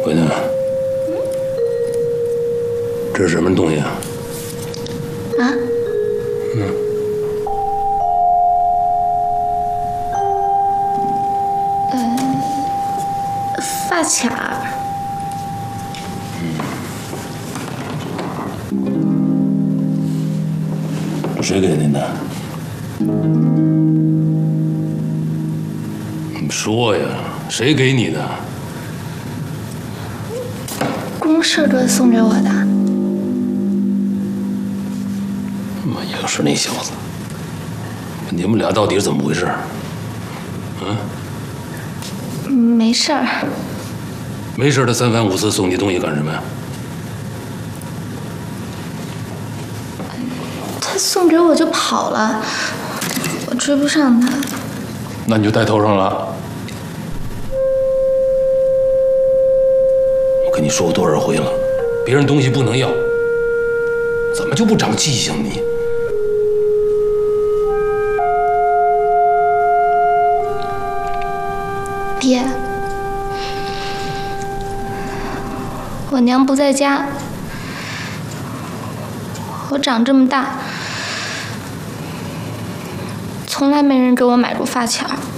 闺女，这是什么东西啊？ 啊？发卡。 谁给您的？你说呀，谁给你的？ 公社哥送给我的。 妈，又是那小子！你们俩到底是怎么回事？ 没事儿。 没事，他三番五次送你东西干什么呀？ 他送给我就跑了，我追不上他。 那你就带头上了。我跟你说过多少回了，别人东西不能要，怎么就不长记性你？ 爹，我娘不在家，我长这么大，从来没人给我买过发卡。